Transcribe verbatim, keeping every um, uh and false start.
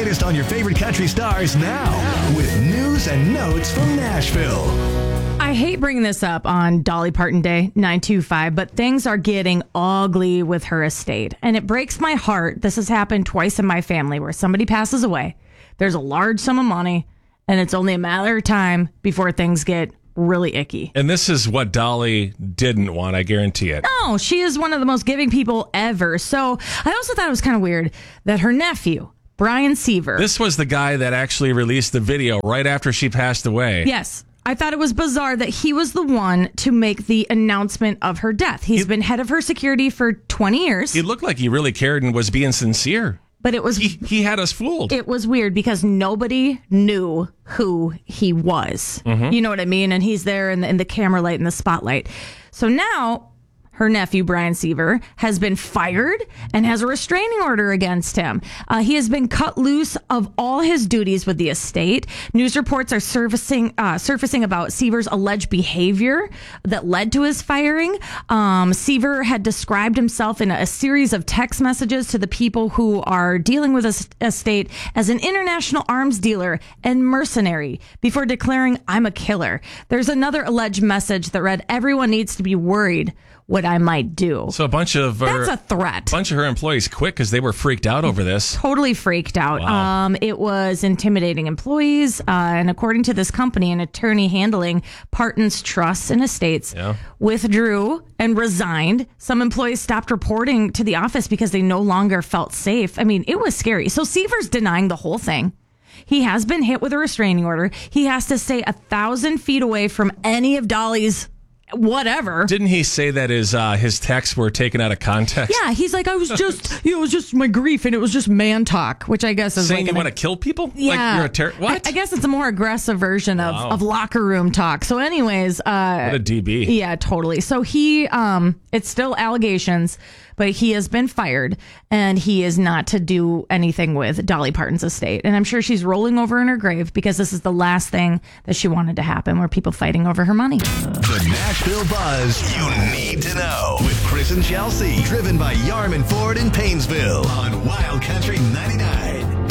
latest on your favorite country stars now with news and notes from Nashville. I hate bringing this up on Dolly Parton Day, nine two five, but things are getting ugly with her estate. And it breaks my heart. This has happened twice in my family where somebody passes away. There's a large sum of money, and it's only a matter of time before things get really icky. And this is what Dolly didn't want, I guarantee it. No, she is one of the most giving people ever. So I also thought it was kind of weird that her nephew, Brian Seaver. This was the guy that actually released the video right after she passed away. Yes. I thought it was bizarre that he was the one to make the announcement of her death. He's he, been head of her security for twenty years. He looked like he really cared and was being sincere. But it was he, he had us fooled. It was weird because nobody knew who he was. Mm-hmm. You know what I mean? And he's there in the, in the camera light and the spotlight. So now her nephew, Brian Seaver, has been fired and has a restraining order against him. Uh, he has been cut loose of all his duties with the estate. News reports are surfacing, uh, surfacing about Seaver's alleged behavior that led to his firing. Um, Seaver had described himself in a, a series of text messages to the people who are dealing with his estate as an international arms dealer and mercenary before declaring, "I'm a killer." There's another alleged message that read, "Everyone needs to be worried what I might do." So a bunch of her, that's a threat. A bunch of her employees quit because they were freaked out over this. Totally freaked out. Wow. Um, it was intimidating employees, uh, and according to this company, an attorney handling Parton's trusts and estates yeah. withdrew and resigned. Some employees stopped reporting to the office because they no longer felt safe. I mean, it was scary. So Seaver's denying the whole thing. He has been hit with a restraining order. He has to stay a thousand feet away from any of Dolly's whatever. Didn't he say that his uh, his texts were taken out of context? Yeah, he's like, I was just, you know, it was just my grief, and it was just man talk, which I guess is saying like you want to kill people. Yeah, like you're a ter- what? I, I guess it's a more aggressive version of, wow. of locker room talk. So, anyways, uh, what a D B. Yeah, totally. So he, um, it's still allegations, but he has been fired, and he is not to do anything with Dolly Parton's estate. And I'm sure she's rolling over in her grave because this is the last thing that she wanted to happen, were people fighting over her money. The Nashville Buzz you need to know with Chris and Chelsea, driven by Yarman Ford in Painesville on Wild Country ninety-nine.